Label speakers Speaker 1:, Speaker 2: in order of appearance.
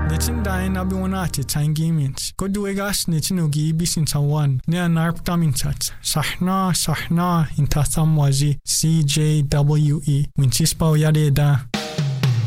Speaker 1: Nichin dain abi wanati tangi minch. Kodu egas nichin ugi bisin sawan. Ne anarp taminchat. Sahna intasam waji CJWE. Winchispa yade da.